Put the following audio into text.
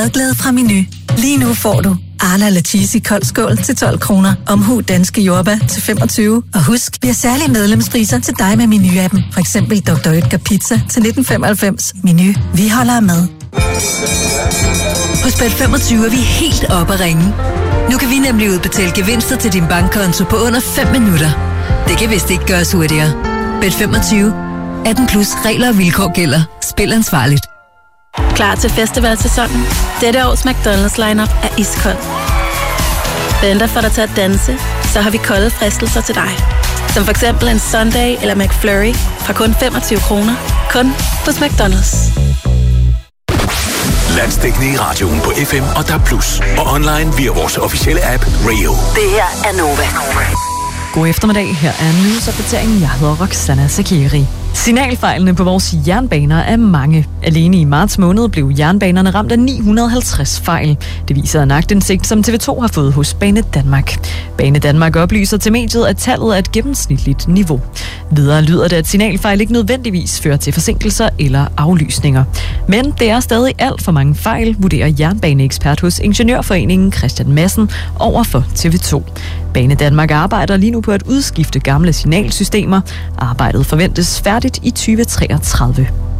Glæde fra Menu. Lige nu får du Arla eller cheesy kold skål til 12 kroner. Omhu danske jordbær til 25. Og husk, vi har særlige medlemspriser til dig med Menu-appen. For eksempel Dr. Oetker Pizza til 1995. Menu. Vi holder med. Hos Bet25 er vi helt oppe at ringe. Nu kan vi nemlig udbetale gevinster til din bankkonto på under 5 minutter. Det kan vist ikke gøres hurtigere. Bet25. 18 plus regler og vilkår gælder. Spil ansvarligt. Klar til festivalsæsonen? Dette års McDonald's lineup er iskold. Venter for dig til at danse, så har vi kolde fristelser til dig. Som for eksempel en Sundae eller McFlurry fra kun 25 kroner. Kun hos McDonald's. Landsdækkende i radioen på FM og DAB+. Og online via vores officielle app Radio. Det her er Nova. God eftermiddag, her er nyhedsopdateringen. Jeg hedder Roxana Zakiri. Signalfejlene på vores jernbaner er mange. Alene i marts måned blev jernbanerne ramt af 950 fejl. Det viser en aktindsigt, som TV2 har fået hos Banedanmark. Banedanmark oplyser til mediet, at tallet er et gennemsnitligt niveau. Videre lyder det, at signalfejl ikke nødvendigvis fører til forsinkelser eller aflysninger. Men det er stadig alt for mange fejl, vurderer jernbaneekspert hos Ingeniørforeningen Christian Madsen over for TV2. Banedanmark arbejder lige nu på at udskifte gamle signalsystemer. Arbejdet forventes færdigt i 2033.